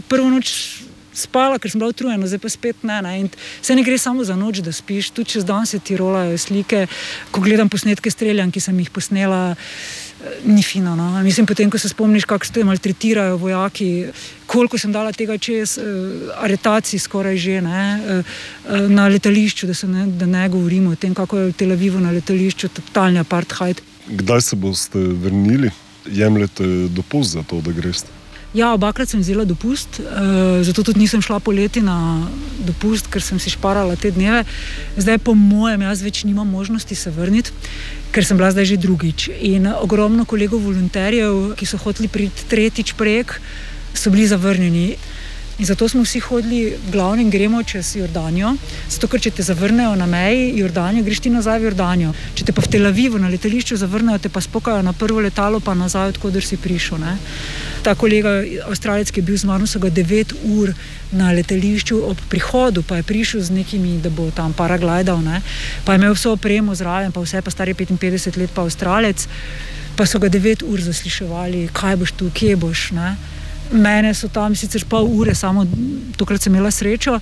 prvo noč spala, ker sem bila utrujena, zdaj pa spet ne. In se ne gre samo za noč, da spiš, tudi čez dan se ti rolajo slike, ko gledam posnetke streljanj, ki sem jih posnela, ni fino, no. Mislim, potem, ko se spomniš, kako se maltretirajo vojaki, koliko sem dala tega čez, aretacij skoraj že, ne, na letališču, da ne govorimo o tem, kako je v Tel Avivu na letališču totalni apartheid. Kdaj se boste vrnili? Jemljete dopust za to, da greste? Ja, obakrat sem vzela dopust, zato tudi nisem šla poleti na dopust, ker sem si šparala te dneve. Zdaj po mojem, jaz več nimam možnosti se vrniti, ker sem bila zdaj že drugič. In ogromno kolegov volonterjev, ki so hoteli priti tretjič prek, so bili zavrnjeni. In zato smo vsi hodili, v glavnem gremo čez Jordanijo, zato ker če te zavrnejo na meji Jordanijo, greš ti nazaj v Jordanijo. Če te pa v Tel Avivu na letališču zavrnejo, te pa spokajo na prvo letalo pa nazaj, odkoder si prišel, ne. Ta kolega Avstralec, ki je bil z mano, so ga 9 ur na letališču ob prihodu, pa je prišel z nekimi, da bo tam paraglidal, ne. Pa je imel vso opremo zraven, pa vse, pa star je 55 let, pa Avstralec, pa so ga 9 ur zasliševali, kaj boš tu, kje boš, ne. Mene so tam sicer pol ure, samo tokrat sem imela srečo,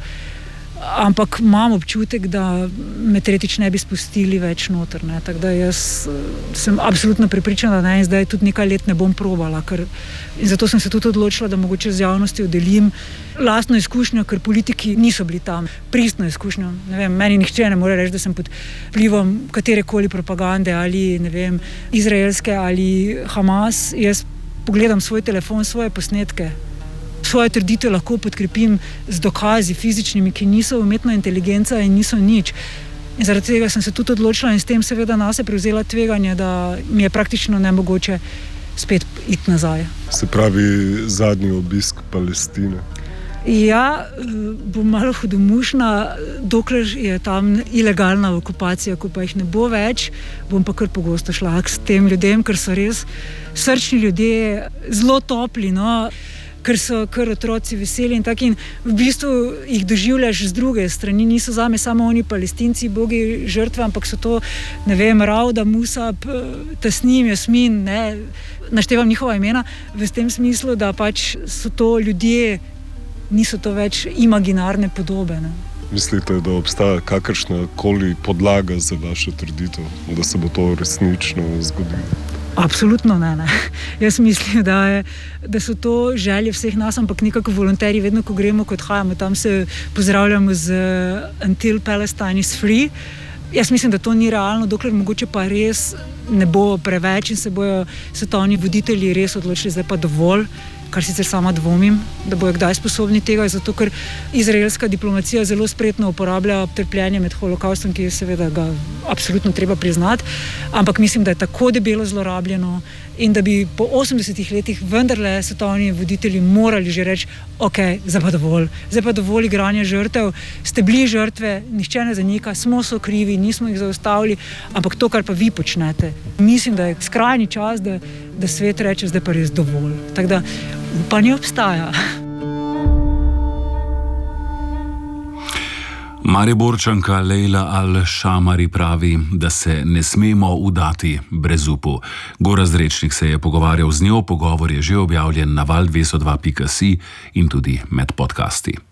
ampak imam občutek, da me tretjič ne bi spustili več noter, ne. Tako da jaz sem absolutno prepričana, da ne, in zdaj tudi nekaj let ne bom probala, in zato sem se tudi odločila, da mogoče z javnostjo delim lastno izkušnjo, ker politiki niso bili tam. Pristno izkušnjo, ne vem, meni nihče ne more reči, da sem pod vplivom katerekoli propagande ali, ne vem, izraelske ali Hamas. Jaz pogledam svoj telefon, svoje posnetke, svoje trditve lahko podkrepim z dokazi fizičnimi, ki niso umetna inteligenca in niso nič. In zaradi tega sem se tudi odločila in s tem seveda nase prevzela tveganje, da mi je praktično nemogoče spet iti nazaj. Se pravi, zadnji obisk Palestine. Ja, bom malo hudomušna, dokler je tam ilegalna okupacija, ko pa jih ne bo več, bom pa kar pogosto šla s tem ljudem, ker so res srčni ljudje, zelo topli, no, ker so kar otroci veseli in tako, in v bistvu jih doživljaš z druge strani, niso zame samo oni Palestinci, bogi žrtve, ampak so to, ne vem, Rauda, Musab, Tasnim, Jasmin, ne, naštevam njihova imena, v tem smislu, da pač so to ljudje, niso to več imaginarne podobe, ne. Mislite, da obstaja kakršna koli podlaga za vašo trditev, da se bo to resnično zgodilo? Absolutno ne. Jaz mislim, da so to želje vseh nas, ampak nekako volonterji, vedno ko gremo, ko odhajamo, tam se pozdravljamo z Until Palestine is free. Jaz mislim, da to ni realno, dokler mogoče pa res ne bo preveč in se bojo svetovni voditelji res odločili, zdaj pa dovolj, kar sicer sama dvomim, da bojo kdaj sposobni tega, zato ker izraelska diplomacija zelo spretno uporablja trpljenje med holokaustom, ki je seveda ga absolutno treba priznati, ampak mislim, da je tako debelo zlorabljeno in da bi po 80 letih vendarle svetovni voditelji morali že reči, ok, zdaj pa dovolj igranja žrtev, ste bili žrtve, nihče ne zanika, smo krivi, nismo jih zaustavili, ampak to, kar pa vi počnete, mislim, da je skrajni čas, da svet reče, zdaj pa res dovolj. Tako da upanje obstaja. Mariborčanka Lejla Al-Šamari pravi, da se ne smemo udati brezupu. Gorazd Rečnik se je pogovarjal z njo, pogovor je že objavljen na val202.si in tudi med podcasti.